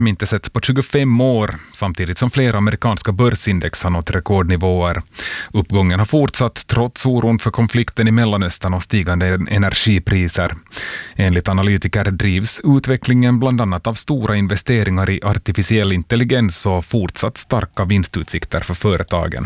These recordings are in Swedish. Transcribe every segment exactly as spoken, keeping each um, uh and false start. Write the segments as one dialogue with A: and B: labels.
A: inte setts på tjugofem år, samtidigt som flera amerikanska börsindex har nått rekordnivåer. Uppgången har fortsatt trots oron för konflikten i Mellanöstern och stigande energipriser. Enligt analytiker drivs utvecklingen bland annat av stora investeringar i artificiell intelligens och fortsatt starka vinstutsikter för företagen.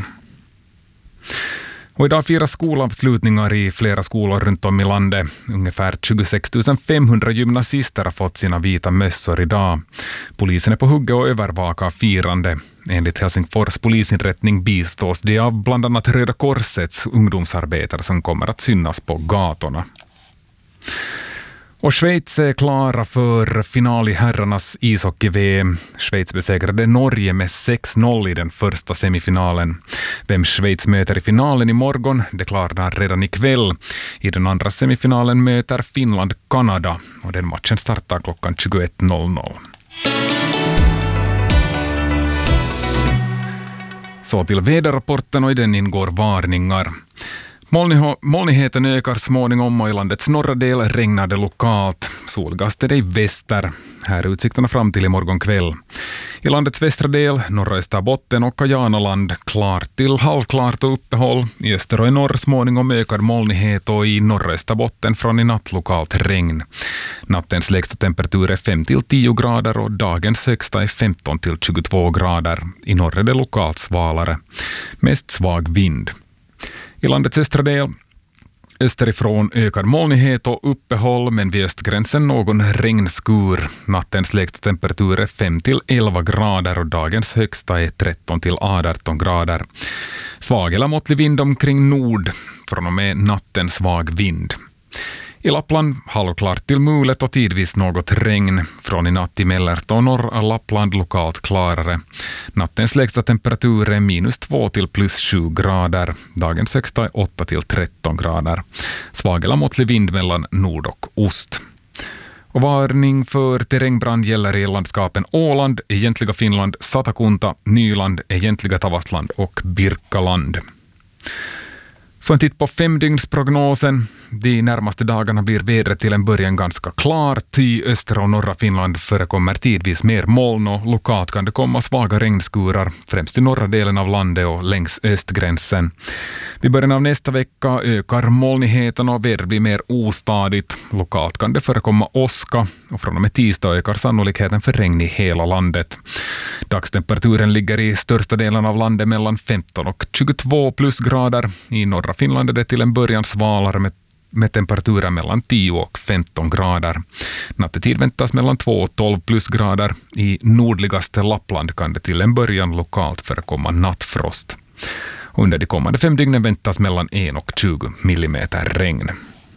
A: Och idag firar skolavslutningar i flera skolor runt om i landet. Ungefär tjugosex tusen femhundra gymnasister har fått sina vita mössor idag. Polisen är på hugget och övervakar firande. Enligt Helsingfors polisinrättning bistås det av bland annat Röda Korsets ungdomsarbetare som kommer att synas på gatorna. Och Schweiz är klara för final i herrarnas ishockey-V M. Schweiz besegrade Norge med sex noll i den första semifinalen. Vem Schweiz möter i finalen imorgon, det klarnar redan ikväll. I den andra semifinalen möter Finland Kanada och den matchen startar klockan tjugoett noll noll. Så till väderrapporten, och i den ingår varningar. Molnigheten ökar småningom och i landets norra del regnar det lokalt. Solgast är det i väster. Här är utsikterna fram till imorgon kväll. I landets västra del, norra Österbotten och Kajanaland, klart till halvklart och uppehåll. I öster och i norr småningom ökar molnighet och i norra Österbotten från i natt lokalt regn. Nattens lägsta temperatur är fem till tio grader och dagens högsta är femton till tjugotvå grader. I norr är det lokalt svalare. Mest svag vind. I landets östra del, österifrån ökar molnighet och uppehåll, men vid östgränsen någon regnskur. Nattens lägsta temperatur är fem till elva grader och dagens högsta är tretton till arton grader. Svag eller måttlig vind omkring nord, från och med natten svag vind. I Lappland halvklart till mulet och tidvis något regn. Från i natt i Mellerta och norra Lappland lokalt klarare. Nattens lägsta temperatur är minus två till plus sju grader. Dagens högsta är åtta till tretton grader. Svag eller måttlig vind mellan nord och ost. Och varning för terrängbrand gäller i landskapen Åland, egentliga Finland, Satakunta, Nyland, egentliga Tavastland och Birkaland. Så en titt på femdygnsprognosen. De närmaste dagarna blir vädret till en början ganska klart. I östra och norra Finland förekommer tidvis mer moln och lokalt kan det komma svaga regnskurar, främst i norra delen av landet och längs östgränsen. Vid början av nästa vecka ökar molnigheten och vädret blir mer ostadigt. Lokalt kan det förekomma åska och från och med tisdag ökar sannolikheten för regn i hela landet. Dagstemperaturen ligger i största delen av landet mellan femton och tjugotvå plusgrader. I norra Finland är det till en början svalare med, med temperaturer mellan tio och femton grader. Nattetid väntas mellan två och tolv plusgrader. I nordligaste Lappland kan det till en början lokalt förekomma nattfrost. Under de kommande fem dygnen väntas mellan en och tjugo millimeter regn.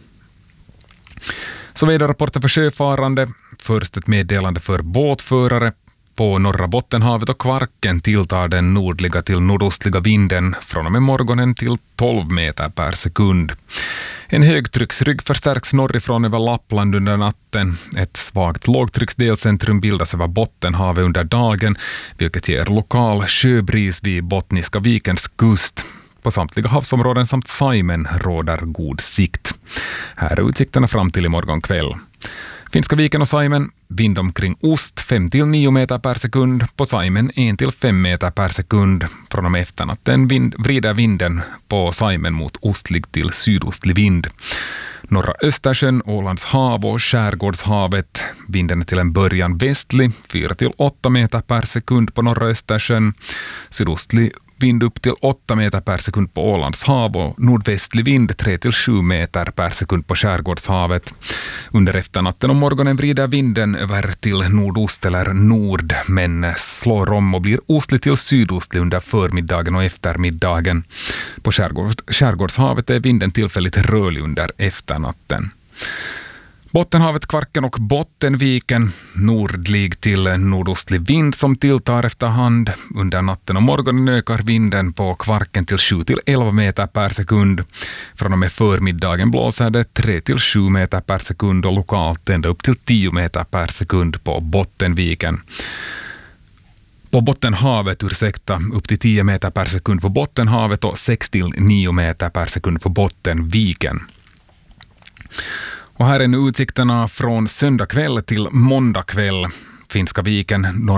A: Så väderrapporten för sjöfarande. Först ett meddelande för båtförare. På norra Bottenhavet och Kvarken tilltar den nordliga till nordostliga vinden från och med morgonen till tolv meter per sekund. En högtrycksrygg förstärks norrifrån över Lappland under natten. Ett svagt lågtrycksdelcentrum bildas över Bottenhavet under dagen, vilket ger lokal sjöbris vid Bottniska vikens kust. På samtliga havsområden samt Saimen råder god sikt. Här är utsikterna fram till imorgon kväll. Finska viken och Saimen, vind omkring ost fem till nio meter per sekund, på Saimen en till fem meter per sekund. Från och med efternatten vind, vrider vinden på Saimen mot ostlig till sydostlig vind. Norra Östersjön, Ålands hav och Skärgårdshavet, vinden är till en början västlig, fyra till åtta meter per sekund på norra Östersjön, sydostlig vind upp till åtta meter per sekund på Ålands hav och nordvästlig vind tre till sju meter per sekund på Skärgårdshavet. Under efternatten och morgonen vrider vinden över till nordost eller nord, men slår om och blir ostlig till sydostlig under förmiddagen och eftermiddagen. På Skärgård, Skärgårdshavet är vinden tillfälligt rörlig under efternatten. Bottenhavet, Kvarken och Bottenviken, nordlig till nordostlig vind som tilltar efterhand. Under natten och morgonen ökar vinden på Kvarken till sju till elva meter per sekund. Från och med förmiddagen blåser det tre till sju meter per sekund och lokalt ända upp till tio meter per sekund på Bottenviken. På Bottenhavet, ursäkta, upp till tio meter per sekund på Bottenhavet och sex till nio meter per sekund på Bottenviken. Och här är nu utsikterna från söndag kväll till måndag kväll. Finska viken,